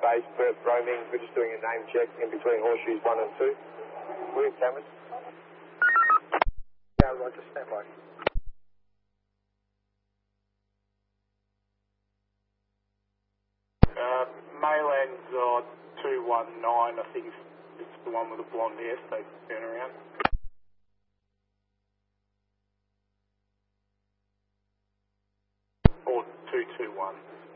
base, Perth roaming. We're just doing a name check in between Horseshoes 1 and 2. We're cameras. Yeah, Roger, stand by. Mayland's 219, I think it's the one with the blonde hair, so turn around. Or 221.